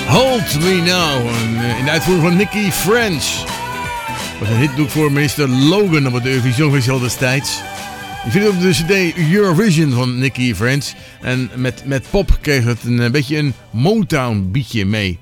Hold Me Now, in de uitvoering van Nicky French. Was een hitdoek voor minister Logan op het Eurovision Festival destijds. Je vindt het op de cd Eurovision van Nicky French. En met pop kreeg het een beetje een Motown beatje mee.